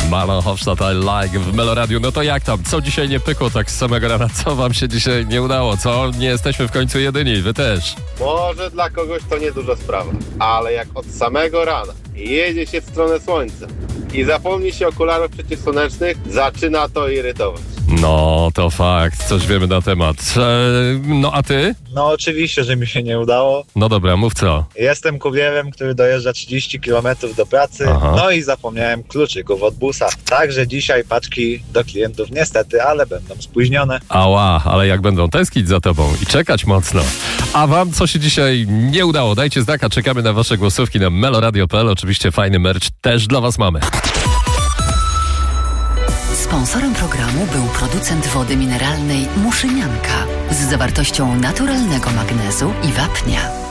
Marlon Hofstadt, I Like w Meloradiu. No to jak tam? Co dzisiaj nie pykło tak z samego rana? Co wam się dzisiaj nie udało? Co? Nie jesteśmy w końcu jedyni, wy też. Może dla kogoś to nieduża sprawa, ale jak od samego rana jedzie się w stronę słońca i zapomni się okularów przeciwsłonecznych, zaczyna to irytować. No, to fakt. Coś wiemy na temat. No, a ty? No oczywiście, że mi się nie udało. No dobra, mów co? Jestem kurierem, który dojeżdża 30 km do pracy, Aha. no i zapomniałem kluczyków od busa. Także dzisiaj paczki do klientów niestety, ale będą spóźnione. Ała, ale jak będą tęsknić za tobą i czekać mocno. A wam co się dzisiaj nie udało? Dajcie znaka, czekamy na wasze głosówki na meloradio.pl. Oczywiście fajny merch też dla was mamy. Sponsorem programu był producent wody mineralnej Muszynianka z zawartością naturalnego magnezu i wapnia.